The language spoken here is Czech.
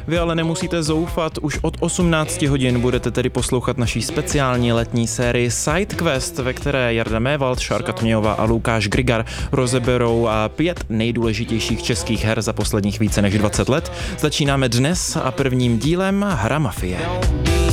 Vy ale nemusíte zoufat, už od 18 hodin budete tedy poslouchat naší speciální letní sérii SideQuest, ve které Jarda Mévald, Šárka Tonějová a Lukáš Grigar rozeberou 5 nejdůležitějších českých her za posledních více než 20 let. Začínáme dnes a prvním dílem hra Mafie.